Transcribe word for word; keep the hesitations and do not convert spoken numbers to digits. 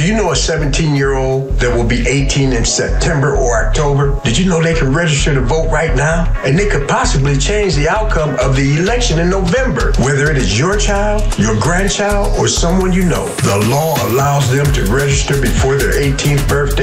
Do you know a seventeen-year-old that will be eighteen in September or October? Did you know they can register to vote right now? And they could possibly change the outcome of the election in November. Whether it is your child, your grandchild, or someone you know, the law allows them to register before their eighteenth birthday